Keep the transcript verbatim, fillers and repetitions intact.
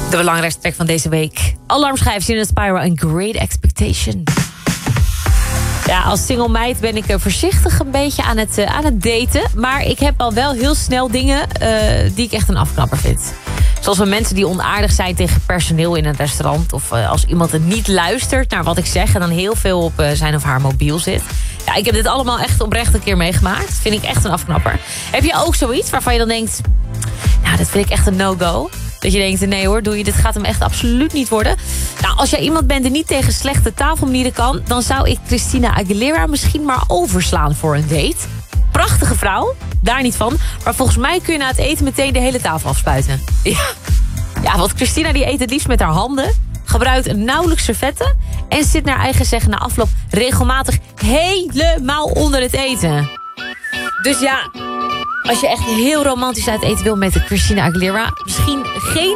De belangrijkste track van deze week. Alarmschijf, in Spyro en Great Expectation. Ja, als single meid ben ik voorzichtig een beetje aan het, uh, aan het daten. Maar ik heb al wel heel snel dingen uh, die ik echt een afknapper vind. Zoals van mensen die onaardig zijn tegen personeel in een restaurant. Of uh, als iemand het niet luistert naar wat ik zeg en dan heel veel op uh, zijn of haar mobiel zit. Ja, ik heb dit allemaal echt oprecht een keer meegemaakt. Vind ik echt een afknapper. Heb je ook zoiets waarvan je dan denkt, nou, dat vind ik echt een no-go? Dat je denkt, nee hoor, doe je, dit gaat hem echt absoluut niet worden. Nou, als jij iemand bent die niet tegen slechte tafelmanieren kan, dan zou ik Christina Aguilera misschien maar overslaan voor een date. Prachtige vrouw, daar niet van. Maar volgens mij kun je na het eten meteen de hele tafel afspuiten. Ja, ja, want Christina die eet het liefst met haar handen, gebruikt nauwelijks servetten en zit naar eigen zeggen na afloop regelmatig helemaal onder het eten. Dus ja, als je echt heel romantisch uit eten wil met de Christina Aguilera, misschien geen